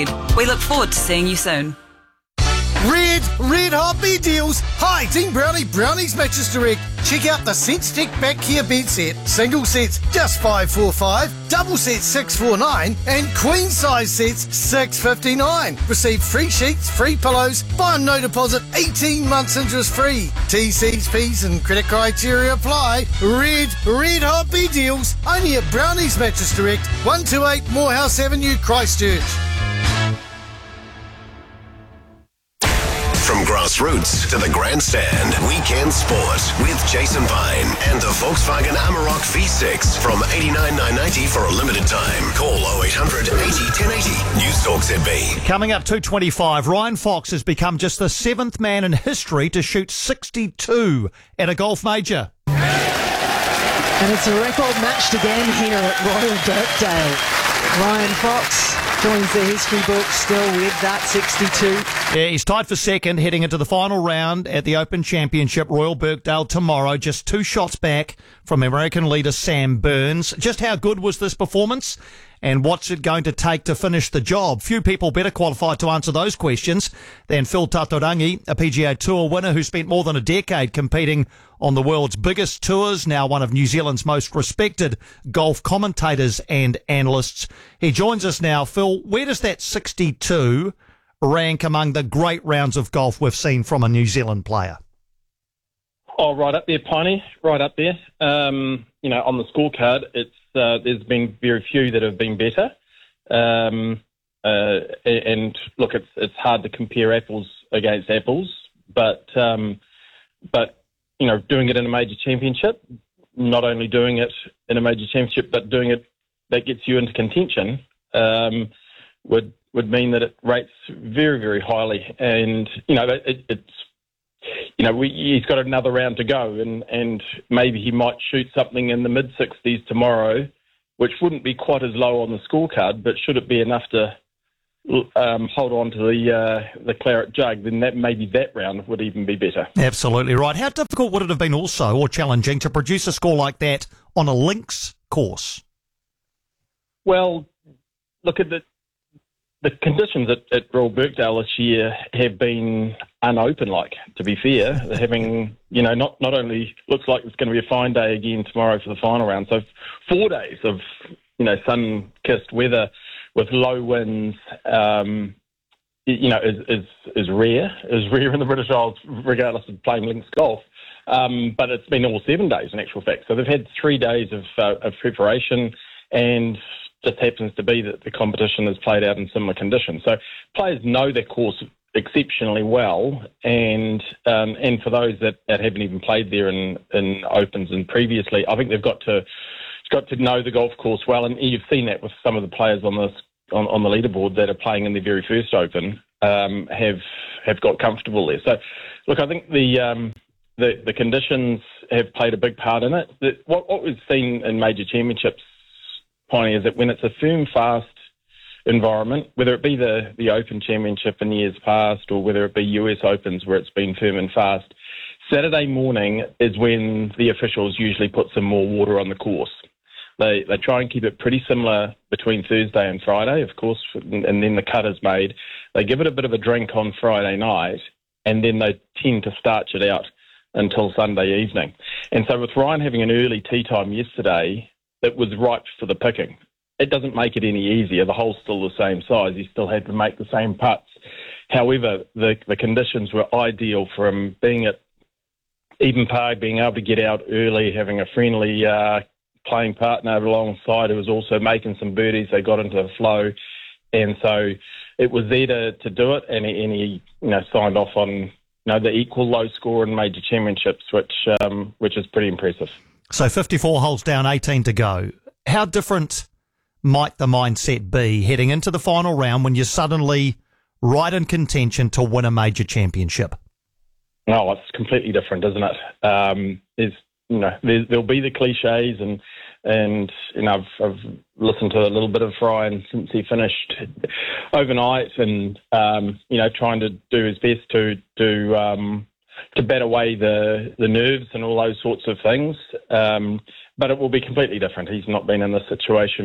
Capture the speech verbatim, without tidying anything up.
We look forward to seeing you soon. Red, red hot bed deals. Hi, Team Brownie, Brownies Mattress Direct. Check out the SenseTech Back Care bed set. Single sets just five forty-five, double sets six forty-nine, and queen size sets six fifty-nine. Receive free sheets, free pillows, buy on no deposit, eighteen months interest free. T Cs, Ps and credit criteria apply. Red, red hot bed deals. Only at Brownies Mattress Direct, one twenty-eight Morehouse Avenue, Christchurch. From grassroots to the grandstand, weekend sport with Jason Vine and the Volkswagen Amarok V six from eighty-nine nine ninety for a limited time. Call oh eight hundred eighty ten eighty. News Talk Z B. Coming up two twenty-five, Ryan Fox has become just the seventh man in history to shoot sixty-two at a golf major. And it's a record matched again here at Royal Birkdale. Ryan Fox joins the history book still with that sixty-two. Yeah, he's tied for second heading into the final round at the Open Championship, Royal Birkdale tomorrow, just two shots back from American leader Sam Burns. Just how good was this performance? And what's it going to take to finish the job? Few people better qualified to answer those questions than Phil Tatorangi, a P G A Tour winner who spent more than a decade competing on the world's biggest tours, now one of New Zealand's most respected golf commentators and analysts. He joins us now. Phil, where does that sixty-two rank among the great rounds of golf we've seen from a New Zealand player? Oh, right up there, Piney, right up there. Um, you know, on the scorecard, it's uh, there's been very few that have been better. Um, uh, and look, it's it's hard to compare apples against apples, but um, but you know, doing it in a major championship, not only doing it in a major championship, but doing it that gets you into contention, um, would would mean that it rates very, very highly. And you know, it, it's you know, we, he's got another round to go, and, and maybe he might shoot something in the mid-sixties tomorrow, which wouldn't be quite as low on the scorecard, but should it be enough to um, hold on to the uh, the claret jug, then that maybe that round would even be better. Absolutely right. How difficult would it have been also, or challenging, to produce a score like that on a links course? Well, look at the the conditions at, at Royal Birkdale this year have been unopen, like, to be fair. They're having, you know, not, not only looks like it's going to be a fine day again tomorrow for the final round, so four days of, you know, sun-kissed weather with low winds, um, you know, is, is, is rare, is rare in the British Isles, regardless of playing links golf. Um, but it's been all seven days, in actual fact. So they've had three days of, uh, of preparation, and just happens to be that the competition is played out in similar conditions. So players know their course exceptionally well, and um, and for those that, that haven't even played there in, in Opens and previously, I think they've got to got to know the golf course well, and you've seen that with some of the players on this on, on the leaderboard that are playing in their very first Open, um, have have got comfortable there. So, look, I think the um, the, the conditions have played a big part in it. The, what, what we've seen in major championships, Piney, is that when it's a firm, fast environment, whether it be the, the Open Championship in years past or whether it be U S Opens where it's been firm and fast, Saturday morning is when the officials usually put some more water on the course. They they try and keep it pretty similar between Thursday and Friday, of course, and, and then the cut is made. They give it a bit of a drink on Friday night, and then they tend to starch it out until Sunday evening. And so with Ryan having an early tee time yesterday, it was ripe for the picking. It doesn't make it any easier. The hole's still the same size. He still had to make the same putts. However, the, the conditions were ideal for him, being at even par, being able to get out early, having a friendly uh, playing partner alongside who was also making some birdies. They got into the flow. And so it was there to, to do it, and he, and he you know, signed off on you know, the equal low score in major championships, which um, which is pretty impressive. So fifty-four holes down, eighteen to go. How different might the mindset be heading into the final round when you're suddenly right in contention to win a major championship? No, it's completely different, isn't it? Um, there's, you know, there's, there'll be the cliches, and and you know, I've, I've listened to a little bit of Ryan since he finished overnight, and um, you know, trying to do his best to to um, to bat away the the nerves and all those sorts of things. Um, but it will be completely different. He's not been in this situation